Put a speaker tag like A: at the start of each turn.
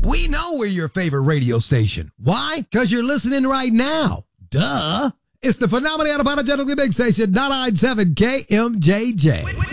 A: We know we're your favorite radio station. Why? Because you're listening right now. Duh. It's the Phenomenal Unapologetically Big Station, 997 KMJJ.